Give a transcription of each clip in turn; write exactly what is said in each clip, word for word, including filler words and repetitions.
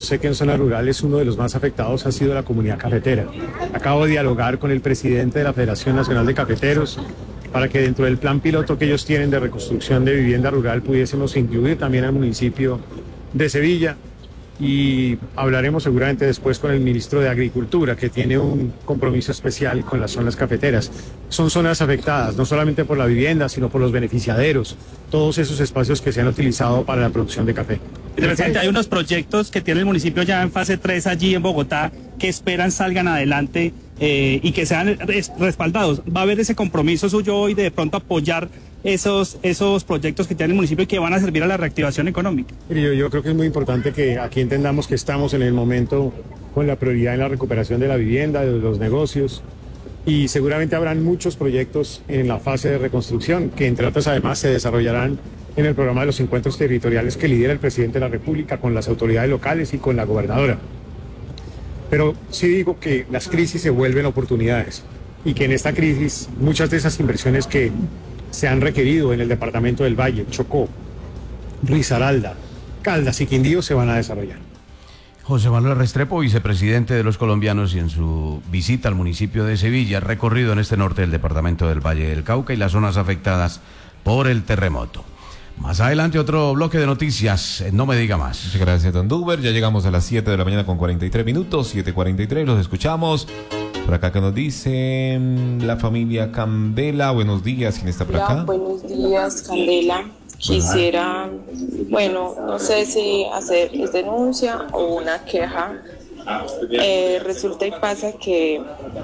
sé que en zona rural es uno de los más afectados ha sido la comunidad cafetera. Acabo de dialogar con el presidente de la Federación Nacional de Cafeteros para que dentro del plan piloto que ellos tienen de reconstrucción de vivienda rural pudiésemos incluir también al municipio de Sevilla. Y hablaremos seguramente después con el ministro de Agricultura, que tiene un compromiso especial con las zonas cafeteras. Son zonas afectadas no solamente por la vivienda, sino por los beneficiaderos, todos esos espacios que se han utilizado para la producción de café. Presidente, hay unos proyectos que tiene el municipio ya en fase tres allí en Bogotá que esperan salgan adelante eh, y que sean res respaldados. ¿Va a haber ese compromiso suyo hoy de de pronto apoyar esos, esos proyectos que tiene el municipio y que van a servir a la reactivación económica? Yo, yo creo que es muy importante que aquí entendamos que estamos en el momento con la prioridad en la recuperación de la vivienda, de los negocios, y seguramente habrán muchos proyectos en la fase de reconstrucción que entre otras además se desarrollarán en el programa de los encuentros territoriales que lidera el presidente de la República con las autoridades locales y con la gobernadora. Pero sí digo que las crisis se vuelven oportunidades y que en esta crisis muchas de esas inversiones que se han requerido en el departamento del Valle, Chocó, Risaralda, Caldas y Quindío se van a desarrollar. José Manuel Restrepo, vicepresidente de los colombianos, y en su visita al municipio de Sevilla, recorrido en este norte del departamento del Valle del Cauca y las zonas afectadas por el terremoto. Más adelante otro bloque de noticias, no me diga más. Muchas gracias, don Duber. Ya llegamos a las siete de la mañana con cuarenta y tres minutos, siete cuarenta y tres, los escuchamos. Por acá que nos dice la familia Candela, buenos días, ¿quién está por acá? Hola, buenos días, Candela. Quisiera, bueno, no sé si hacer denuncia o una queja. Eh, resulta y pasa que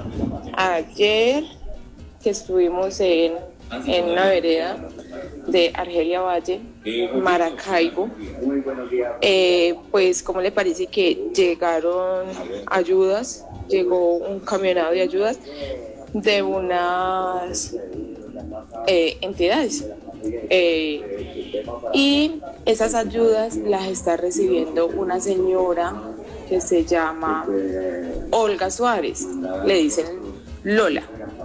ayer que estuvimos en, en una vereda de Argelia Valle, Maracaibo, eh, pues ¿cómo le parece que llegaron ayudas? Llegó un camionado de ayudas de unas eh, entidades eh, y esas ayudas las está recibiendo una señora que se llama Olga Suárez, le dicen Lola.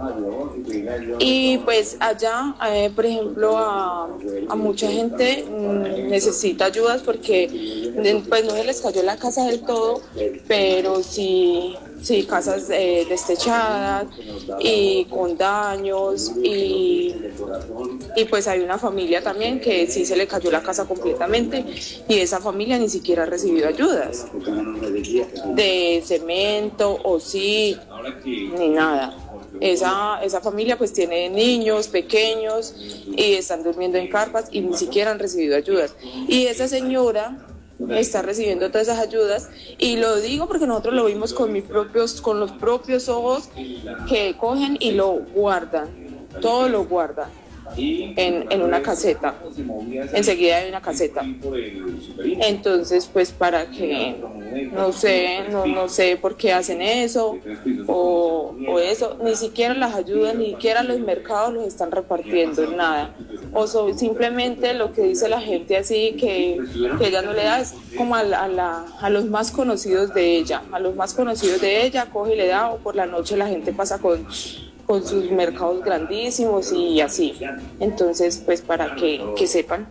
Y pues allá, eh, por ejemplo, a, a mucha gente mmm, necesita ayudas porque pues no se les cayó la casa del todo, pero sí, sí casas eh, destechadas y con daños y, y pues hay una familia también que sí se le cayó la casa completamente y esa familia ni siquiera ha recibido ayudas de cemento o sí, ni nada. Esa, esa familia pues tiene niños pequeños y están durmiendo en carpas y ni siquiera han recibido ayudas. Y esa señora está recibiendo todas esas ayudas y lo digo porque nosotros lo vimos con mis propios, con los propios ojos, que cogen y lo guardan, todo lo guardan en, en una caseta, enseguida hay una caseta. Entonces pues para que, no sé, no, no sé por qué hacen eso o, o eso, ni siquiera las ayudas, ni siquiera los mercados los están repartiendo, nada. O so, simplemente lo que dice la gente así que, que ella no le da es como a, la, a, la, a los más conocidos de ella, a los más conocidos de ella coge y le da, o por la noche la gente pasa con con sus mercados grandísimos y así. Entonces, pues para que, que sepan.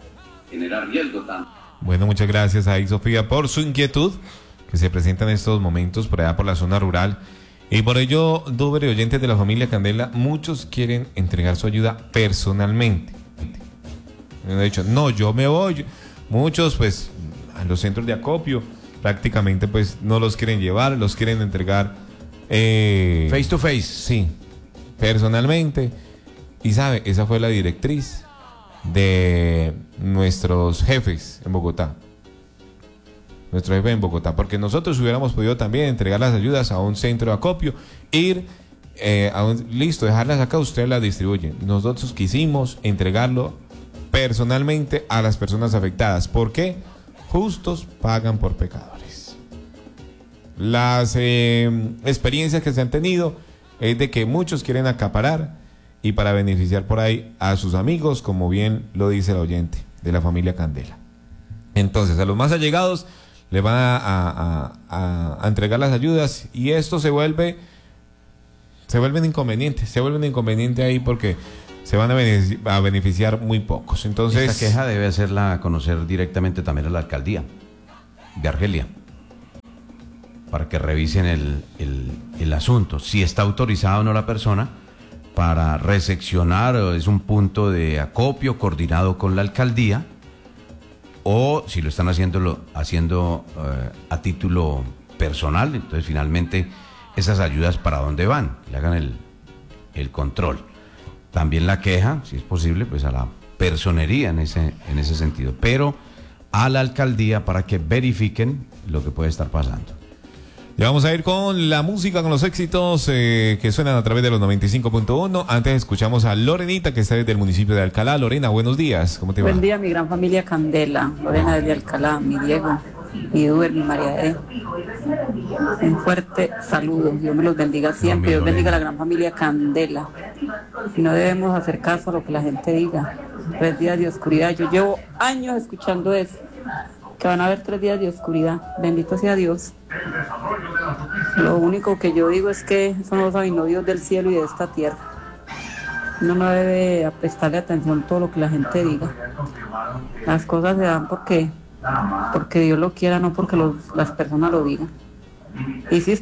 Bueno, muchas gracias ahí, Sofía, por su inquietud que se presenta en estos momentos por allá por la zona rural. Y por ello, Duber y oyentes de la familia Candela, muchos quieren entregar su ayuda personalmente. Me han dicho, no, yo me voy. Muchos, pues, a los centros de acopio, prácticamente, pues, no los quieren llevar, los quieren entregar eh, face to face. Sí, personalmente. Y sabe, esa fue la directriz de nuestros jefes en Bogotá. Nuestro jefe en Bogotá, porque nosotros hubiéramos podido también entregar las ayudas a un centro de acopio, ir eh, a un, listo, dejarlas acá, ustedes las distribuyen. Nosotros quisimos entregarlo personalmente a las personas afectadas. ¿Por qué? Justos pagan por pecadores. Las eh, experiencias que se han tenido es de que muchos quieren acaparar y para beneficiar por ahí a sus amigos, como bien lo dice el oyente de la familia Candela. Entonces, a los más allegados le van a, a, a, a entregar las ayudas y esto se vuelve se vuelve un inconveniente, se vuelve un inconveniente ahí porque se van a beneficiar, a beneficiar muy pocos. Entonces, esta queja debe hacerla conocer directamente también a la alcaldía de Argelia. para que revisen el, el, el asunto, si está autorizada o no la persona para reseccionar, o es un punto de acopio coordinado con la alcaldía, o si lo están haciendo, haciendo eh, a título personal. Entonces finalmente esas ayudas para dónde van, le hagan el, el control. También la queja, si es posible, pues a la personería en ese, en ese sentido, pero a la alcaldía para que verifiquen lo que puede estar pasando. Ya vamos a ir con la música, con los éxitos eh, que suenan a través de los noventa y cinco punto uno. Antes escuchamos a Lorenita, que está desde el municipio de Alcalá. Lorena, buenos días, ¿cómo te va? Buen día, mi gran familia Candela. Lorena desde Alcalá, mi Diego, mi Duber, mi María de. Un fuerte saludo, Dios me los bendiga siempre, Dios bendiga a la gran familia Candela. Y no debemos hacer caso a lo que la gente diga. Tres días de oscuridad, yo llevo años escuchando eso, que van a haber tres días de oscuridad, bendito sea Dios. Lo único que yo digo es que son los Dios del cielo y de esta tierra. Uno no debe prestarle atención a todo lo que la gente diga. Las cosas se dan porque, porque Dios lo quiera, no porque los, las personas lo digan. Y si